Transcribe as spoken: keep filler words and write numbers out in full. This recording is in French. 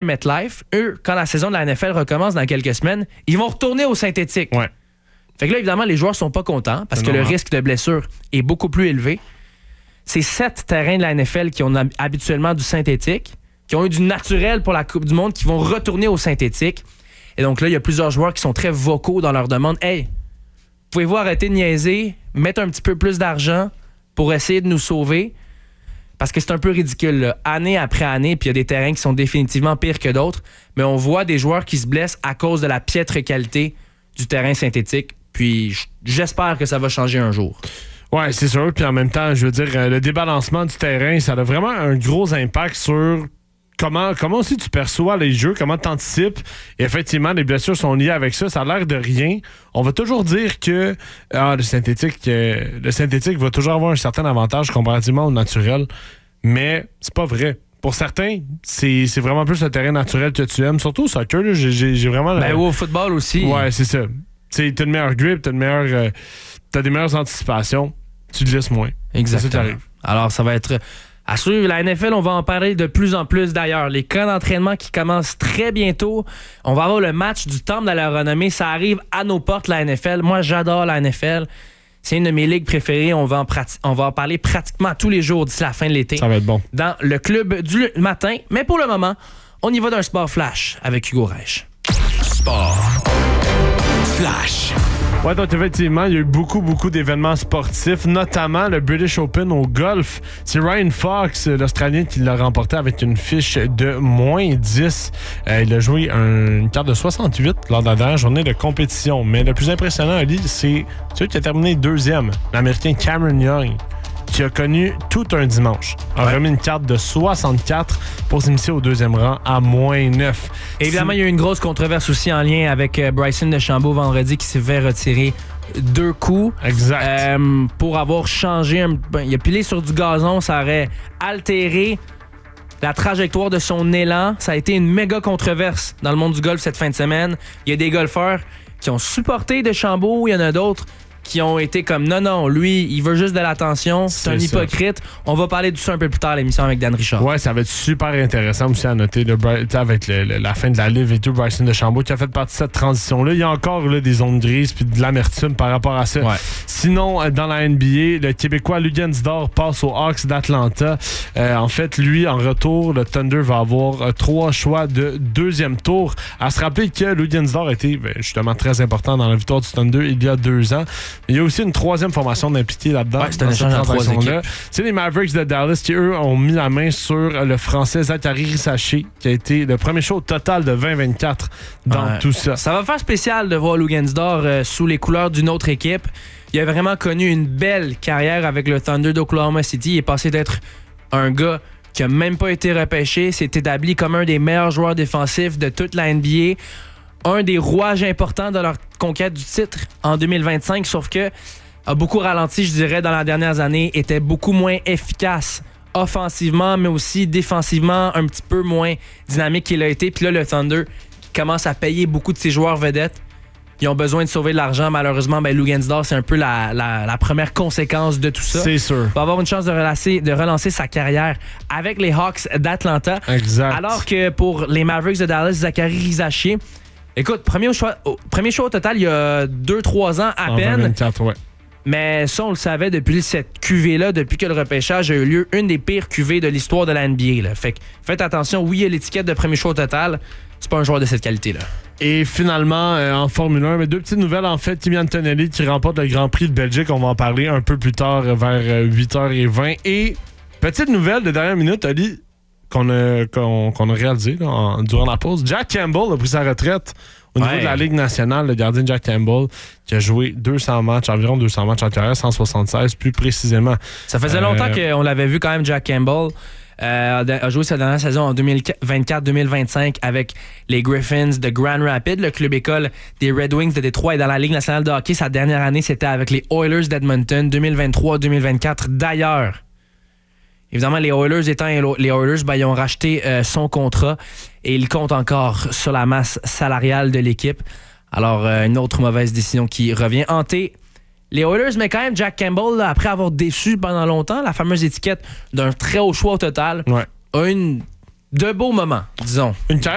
MetLife. Eux, quand la saison de la N F L recommence dans quelques semaines, ils vont retourner au synthétique. Ouais. Fait que là, évidemment, les joueurs sont pas contents parce C'est que normal. le risque de blessure est beaucoup plus élevé. C'est sept terrains de la N F L qui ont hab- habituellement du synthétique, qui ont eu du naturel pour la Coupe du Monde, qui vont retourner au synthétique. Et donc là, il y a plusieurs joueurs qui sont très vocaux dans leur demande. « Hey, pouvez-vous arrêter de niaiser, mettre un petit peu plus d'argent pour essayer de nous sauver? » Parce que c'est un peu ridicule, là. Année après année, puis il y a des terrains qui sont définitivement pires que d'autres, mais on voit des joueurs qui se blessent à cause de la piètre qualité du terrain synthétique. Puis j'espère que ça va changer un jour. Ouais, c'est sûr. Puis en même temps, je veux dire, le débalancement du terrain, ça a vraiment un gros impact sur comment, comment aussi tu perçois les jeux, comment tu anticipes. Et effectivement, les blessures sont liées avec ça. Ça a l'air de rien. On va toujours dire que ah, le synthétique, euh, le synthétique va toujours avoir un certain avantage comparativement au naturel. Mais c'est pas vrai. Pour certains, c'est, c'est vraiment plus le terrain naturel que tu aimes. Surtout au soccer, là, j'ai, j'ai, j'ai vraiment... Ben le... au football aussi. Ouais, c'est ça. Tu t'as une meilleure grip, t'as, une meilleure, euh, t'as des meilleures anticipations, tu te laisses moins. Exactement. C'est ça qui arrive. Alors, ça va être à suivre. La N F L, on va en parler de plus en plus d'ailleurs. Les camps d'entraînement qui commencent très bientôt. On va avoir le match du Temple de la Renommée. Ça arrive à nos portes, la N F L. Moi, j'adore la N F L. C'est une de mes ligues préférées. On va en, prati- on va en parler pratiquement tous les jours d'ici la fin de l'été. Ça va être bon. Dans le club du matin. Mais pour le moment, on y va d'un sport flash avec Hugo Reich. Sport flash. Ouais, donc effectivement, il y a eu beaucoup, beaucoup d'événements sportifs, notamment le British Open au golf. C'est Ryan Fox, l'Australien, qui l'a remporté avec une fiche de moins dix. Euh, il a joué un, une carte de soixante-huit lors de la dernière journée de compétition. Mais le plus impressionnant, Ali, c'est celui qui a terminé deuxième, l'Américain Cameron Young, qui a connu tout un dimanche. A Ouais. remis une carte de soixante-quatre pour s'initier au deuxième rang à moins neuf. Évidemment, il y a eu une grosse controverse aussi en lien avec euh, Bryson DeChambeau vendredi qui s'est fait retirer deux coups. Exact. Euh, pour avoir changé. Un, ben, il a pilé sur du gazon, ça aurait altéré la trajectoire de son élan. Ça a été une méga controverse dans le monde du golf cette fin de semaine. Il y a des golfeurs qui ont supporté DeChambeau, il y en a d'autres qui ont été comme non, non, lui, il veut juste de l'attention, c'est, c'est un ça. hypocrite. On va parler de ça un peu plus tard à l'émission avec Dan Richard. Ouais, ça va être super intéressant aussi à noter le, avec le, le, la fin de la livre et tout, Bryson DeChambeau qui a fait partie de cette transition-là. Il y a encore là, des zones grises puis de l'amertume par rapport à ça. Ouais. Sinon, dans la N B A, le Québécois Luguensdor passe aux Hawks d'Atlanta. Euh, en fait, lui, en retour, le Thunder va avoir euh, trois choix de deuxième tour. À se rappeler que Luguensdor a été ben, justement très important dans la victoire du Thunder il y a deux ans. Il y a aussi une troisième formation d'impliqués là-dedans. Ouais, c'est un échange entre trois équipes. C'est les Mavericks de Dallas qui, eux, ont mis la main sur le Français Zachary Risacher, qui a été le premier show total de vingt vingt-quatre dans ouais. tout ça. Ça va faire spécial de voir Luguensdor euh, sous les couleurs d'une autre équipe. Il a vraiment connu une belle carrière avec le Thunder d'Oklahoma City. Il est passé d'être un gars qui a même pas été repêché, s'est établi comme un des meilleurs joueurs défensifs de toute la N B A. Un des rouages importants de leur conquête du titre en deux mille vingt-cinq, sauf que a beaucoup ralenti, je dirais, dans les dernières années, était beaucoup moins efficace offensivement, mais aussi défensivement, un petit peu moins dynamique qu'il a été. Puis là, le Thunder qui commence à payer beaucoup de ses joueurs vedettes. Ils ont besoin de sauver de l'argent. Malheureusement, ben, Luguensdor, c'est un peu la, la, la première conséquence de tout ça. C'est sûr. Il va avoir une chance de relancer, de relancer sa carrière avec les Hawks d'Atlanta. Exact. Alors que pour les Mavericks de Dallas, Zachary Risacher, écoute, premier choix, oh, premier choix au total il y a deux trois ans à en peine. vingt-quatre, ouais. Mais ça, on le savait depuis cette cuvée-là, depuis que le repêchage a eu lieu, une des pires cuvées de l'histoire de la N B A. Là. Fait que faites attention, oui, il y a l'étiquette de premier choix au total. C'est pas un joueur de cette qualité-là. Et finalement, euh, en Formule un, mais deux petites nouvelles, en fait. Kimi Antonelli qui remporte le Grand Prix de Belgique. On va en parler un peu plus tard, vers euh, huit heures vingt. Et petite nouvelle de dernière minute, Ali, qu'on a, qu'on, qu'on a réalisé là, en, durant la pause. Jack Campbell a pris sa retraite au niveau ouais. de la Ligue nationale. Le gardien Jack Campbell qui a joué deux cents matchs, environ deux cents matchs en carrière, cent soixante-seize plus précisément. Ça faisait euh, longtemps qu'on l'avait vu quand même, Jack Campbell. Euh, a joué sa dernière saison en deux mille vingt-quatre deux mille vingt-cinq avec les Griffins de Grand Rapids, le club école des Red Wings de Détroit, et dans la Ligue nationale de hockey. Sa dernière année, c'était avec les Oilers d'Edmonton deux mille vingt-trois deux mille vingt-quatre. D'ailleurs, évidemment, les Oilers étant les Oilers, ben, ils ont racheté euh, son contrat et il compte encore sur la masse salariale de l'équipe. Alors, euh, une autre mauvaise décision qui revient hanter les Oilers, mais quand même, Jack Campbell, là, après avoir déçu pendant longtemps, la fameuse étiquette d'un très haut choix au total, ouais. a une de beaux moments, disons. Une carrière